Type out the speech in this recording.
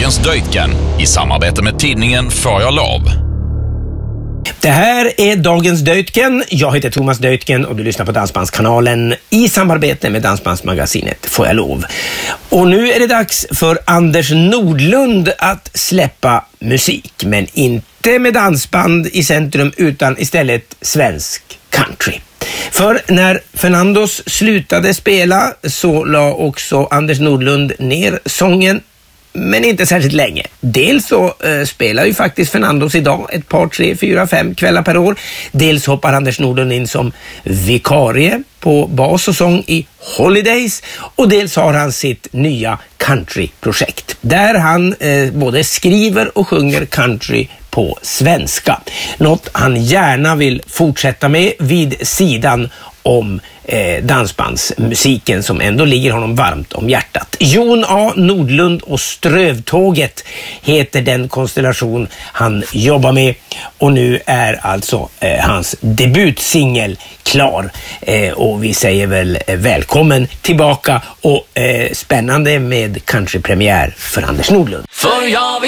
Dagens Döjtgen i samarbete med tidningen Får jag lov. Det här är Dagens Döjtgen. Jag heter Thomas Döjtgen och du lyssnar på Dansbandskanalen i samarbete med Dansbandsmagasinet Får jag lov. Och nu är det dags för Anders Nordlund att släppa musik, men inte med dansband i centrum utan istället svensk country. För när Fernandos slutade spela så la också Anders Nordlund ner sången, men inte särskilt länge. Dels så spelar ju faktiskt Fernandos idag ett par, 3, 4, 5 kvällar per år. Dels hoppar Anders Nordlund in som vikarie på bas och sång i Holidays. Och dels har han sitt nya countryprojekt där han både skriver och sjunger country på svenska. Något han gärna vill fortsätta med vid sidan om dansbandsmusiken som ändå ligger honom varmt om hjärtat. Jon A. Nordlund och Strövtåget heter den konstellation han jobbar med, och nu är alltså hans debutsingel klar, och vi säger väl välkommen tillbaka och spännande med countrypremiär för Anders Nordlund. För jag